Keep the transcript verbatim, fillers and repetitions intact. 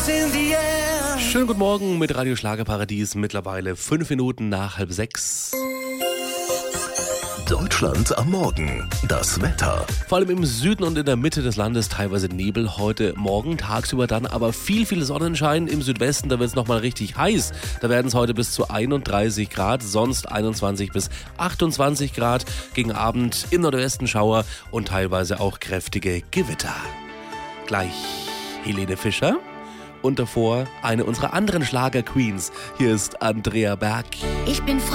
Schönen guten Morgen mit Radio Schlagerparadies, mittlerweile fünf Minuten nach halb sechs. Deutschland am Morgen. Das Wetter. Vor allem im Süden und in der Mitte des Landes teilweise Nebel heute Morgen, tagsüber dann aber viel, viel Sonnenschein. Im Südwesten, da wird es nochmal richtig heiß. Da werden es heute bis zu einunddreißig Grad, sonst einundzwanzig bis achtundzwanzig Grad. Gegen Abend im Nordwesten Schauer und teilweise auch kräftige Gewitter. Gleich Helene Fischer und davor eine unserer anderen Schlager-Queens. Hier ist Andrea Berg. Ich bin Frau